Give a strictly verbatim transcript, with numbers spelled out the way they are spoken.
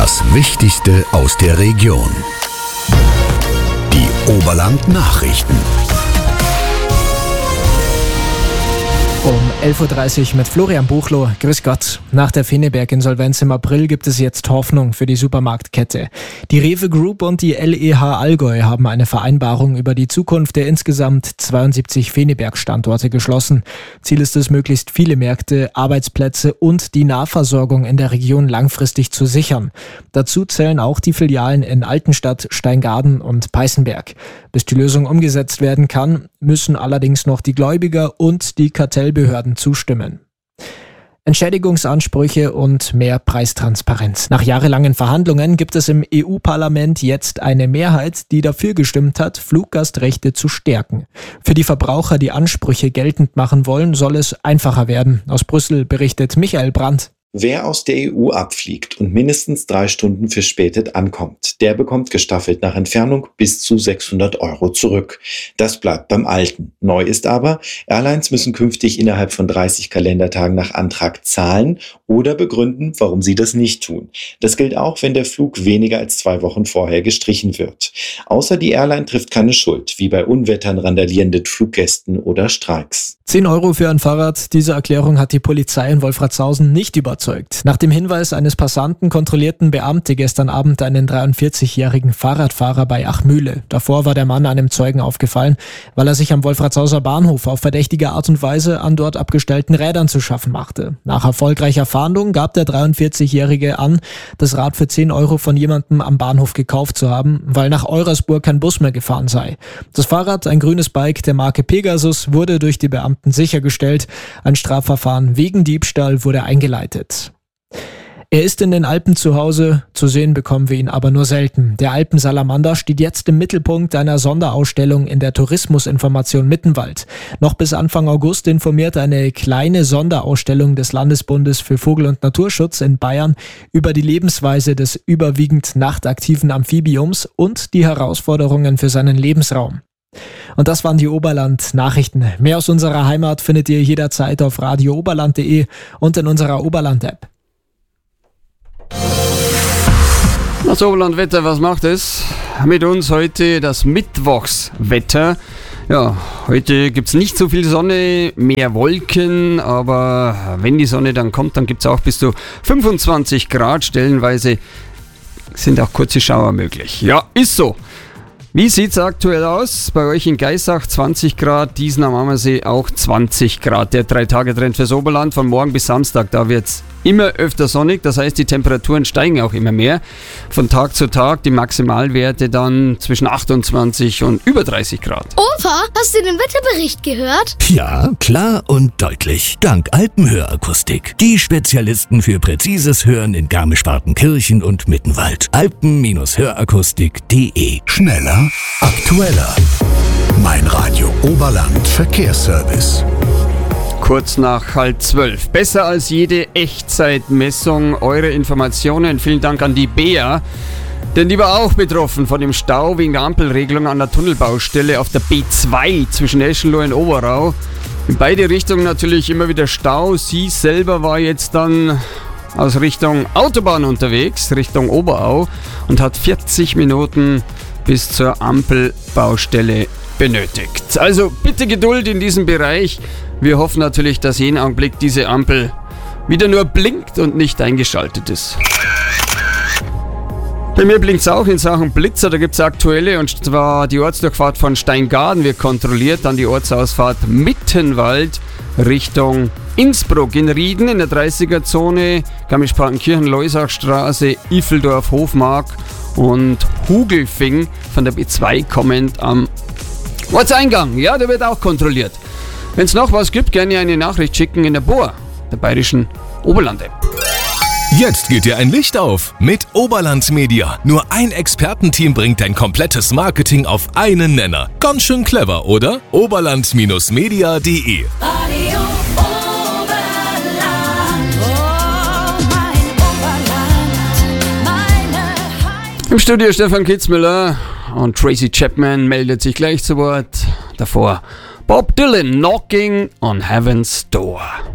Das Wichtigste aus der Region. Die Oberland-Nachrichten. Um elf Uhr dreißig mit Florian Buchloh. Grüß Gott. Nach der Feneberg-Insolvenz im April gibt es jetzt Hoffnung für die Supermarktkette. Die Rewe Group und die L E H Allgäu haben eine Vereinbarung über die Zukunft der insgesamt zweiundsiebzig Feneberg-Standorte geschlossen. Ziel ist es, möglichst viele Märkte, Arbeitsplätze und die Nahversorgung in der Region langfristig zu sichern. Dazu zählen auch die Filialen in Altenstadt, Steingaden und Peißenberg. Bis die Lösung umgesetzt werden kann, müssen allerdings noch die Gläubiger und die Kartellbehörden zustimmen. Entschädigungsansprüche und mehr Preistransparenz. Nach jahrelangen Verhandlungen gibt es im E U-Parlament jetzt eine Mehrheit, die dafür gestimmt hat, Fluggastrechte zu stärken. Für die Verbraucher, die Ansprüche geltend machen wollen, soll es einfacher werden. Aus Brüssel berichtet Michael Brandt. Wer aus der E U abfliegt und mindestens drei Stunden verspätet ankommt, der bekommt gestaffelt nach Entfernung bis zu sechshundert Euro zurück. Das bleibt beim Alten. Neu ist aber, Airlines müssen künftig innerhalb von dreißig Kalendertagen nach Antrag zahlen oder begründen, warum sie das nicht tun. Das gilt auch, wenn der Flug weniger als zwei Wochen vorher gestrichen wird. Außer die Airline trifft keine Schuld, wie bei Unwettern, randalierenden Fluggästen oder Streiks. zehn Euro für ein Fahrrad. Diese Erklärung hat die Polizei in Wolfratshausen nicht überzeugt. Nach dem Hinweis eines Passanten kontrollierten Beamte gestern Abend einen dreiundvierzigjährigen Fahrradfahrer bei Achmühle. Davor war der Mann einem Zeugen aufgefallen, weil er sich am Wolfratshauser Bahnhof auf verdächtige Art und Weise an dort abgestellten Rädern zu schaffen machte. Nach erfolgreicher Fahndung gab der dreiundvierzigjährige an, das Rad für zehn Euro von jemandem am Bahnhof gekauft zu haben, weil nach Eurasburg kein Bus mehr gefahren sei. Das Fahrrad, ein grünes Bike der Marke Pegasus, wurde durch die Beamten sichergestellt. Ein Strafverfahren wegen Diebstahl wurde eingeleitet. Er ist in den Alpen zu Hause, zu sehen bekommen wir ihn aber nur selten. Der Alpensalamander steht jetzt im Mittelpunkt einer Sonderausstellung in der Tourismusinformation Mittenwald. Noch bis Anfang August informiert eine kleine Sonderausstellung des Landesbundes für Vogel- und Naturschutz in Bayern über die Lebensweise des überwiegend nachtaktiven Amphibiums und die Herausforderungen für seinen Lebensraum. Und das waren die Oberland-Nachrichten. Mehr aus unserer Heimat findet ihr jederzeit auf radio oberland punkt de und in unserer Oberland-App. Das Oberlandwetter, was macht es? Mit uns heute das Mittwochswetter. Ja, heute gibt es nicht so viel Sonne, mehr Wolken, aber wenn die Sonne dann kommt, dann gibt es auch bis zu fünfundzwanzig Grad. Stellenweise sind auch kurze Schauer möglich. Ja, ist so. Wie sieht's aktuell aus? Bei euch in Geissach zwanzig Grad, Diesen am Ammersee auch zwanzig Grad. Der Drei-Tage-Trend fürs Oberland von morgen bis Samstag, da wird's immer öfter sonnig, das heißt die Temperaturen steigen auch immer mehr. Von Tag zu Tag die Maximalwerte dann zwischen achtundzwanzig und über dreißig Grad. Opa, hast du den Wetterbericht gehört? Ja, klar und deutlich. Dank Alpenhörakustik. Die Spezialisten für präzises Hören in Garmisch-Partenkirchen und Mittenwald. alpen hörakustik punkt de. Schneller, aktueller. Mein Radio Oberland Verkehrsservice. Kurz nach halb zwölf. Besser als jede Echtzeitmessung. Eure Informationen. Vielen Dank an die Bea. Denn die war auch betroffen von dem Stau wegen der Ampelregelung an der Tunnelbaustelle auf der B zwei zwischen Eschenlohe und Oberau. In beide Richtungen natürlich immer wieder Stau. Sie selber war jetzt dann aus Richtung Autobahn unterwegs, Richtung Oberau, und hat vierzig Minuten bis zur Ampelbaustelle benötigt. Also bitte Geduld in diesem Bereich. Wir hoffen natürlich, dass jeden Augenblick diese Ampel wieder nur blinkt und nicht eingeschaltet ist. Bei mir blinkt es auch in Sachen Blitzer, da gibt es aktuelle, und zwar die Ortsdurchfahrt von Steingaden wird kontrolliert, dann die Ortsausfahrt Mittenwald Richtung Innsbruck, in Rieden in der dreißiger-Zone, Garmisch-Partenkirchen, Leusachstraße, Iffeldorf, Hofmark und Hugelfing von der B zwei kommend am Ortseingang. Ja, der wird auch kontrolliert. Wenn es noch was gibt, gerne eine Nachricht schicken in der B O A, der bayerischen Oberland-App. Jetzt geht dir ein Licht auf mit Oberland Media. Nur ein Expertenteam bringt dein komplettes Marketing auf einen Nenner. Ganz schön clever, oder? oberland media punkt de. Radio Oberland, oh mein Oberland, meine Heimat. Im Studio Stefan Kitzmüller und Tracy Chapman meldet sich gleich zu Wort. Davor Bob Dylan, Knocking on Heaven's Door.